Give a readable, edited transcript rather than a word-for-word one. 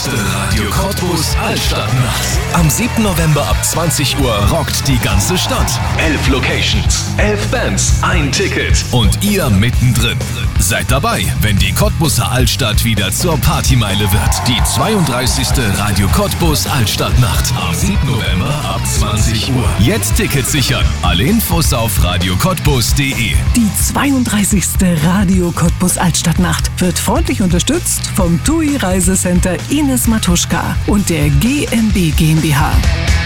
Radio Cottbus Altstadtnacht. Am 7. November ab 20 Uhr rockt die ganze Stadt. 11 Locations, 11 Bands, ein Ticket und ihr mittendrin. Seid dabei, wenn die Cottbuser Altstadt wieder zur Partymeile wird. Die 32. Radio Cottbus Altstadtnacht am 7. November ab 20 Uhr. Jetzt Tickets sichern. Alle Infos auf radiocottbus.de. Die 32. Radio Cottbus Altstadtnacht wird freundlich unterstützt vom TUI Reisecenter Ines Matuschka und der GmbH GmbH.